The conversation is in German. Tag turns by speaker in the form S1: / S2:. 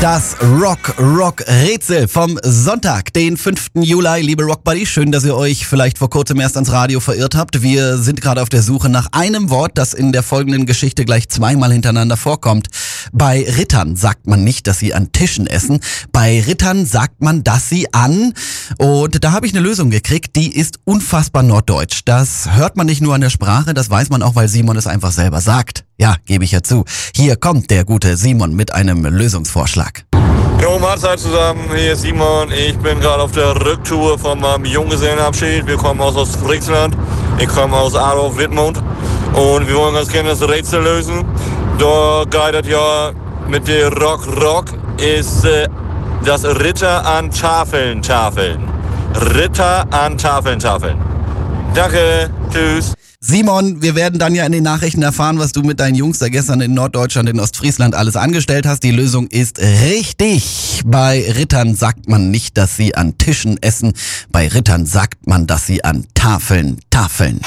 S1: Das Rock-Rätsel vom Sonntag, den 5. Juli. Liebe Rock-Buddies, schön, dass ihr euch vielleicht vor kurzem erst ans Radio verirrt habt. Wir sind gerade auf der Suche nach einem Wort, das in der folgenden Geschichte gleich zweimal hintereinander vorkommt. Bei Rittern sagt man nicht, dass sie an Tischen essen. Bei Rittern sagt man, dass sie an... Und da habe ich eine Lösung gekriegt, die ist unfassbar norddeutsch. Das hört man nicht nur an der Sprache, das weiß man auch, weil Simon es einfach selber sagt. Ja, gebe ich ja zu. Hier kommt der gute Simon mit einem Lösungsvorschlag.
S2: Jo, Mahlzeit zusammen, hier ist Simon. Ich bin gerade auf der Rücktour von meinem Junggesellenabschied. Wir kommen aus Ostfriesland. Ich komme aus Adolf-Wittmund. Und wir wollen ganz gerne das Rätsel lösen. Da guidet ja mit der Rock ist das Ritter an Tafeln. Ritter an Tafeln. Danke, tschüss.
S1: Simon, wir werden dann ja in den Nachrichten erfahren, was du mit deinen Jungs da gestern in Norddeutschland, in Ostfriesland alles angestellt hast. Die Lösung ist richtig. Bei Rittern sagt man nicht, dass sie an Tischen essen. Bei Rittern sagt man, dass sie an Tafeln.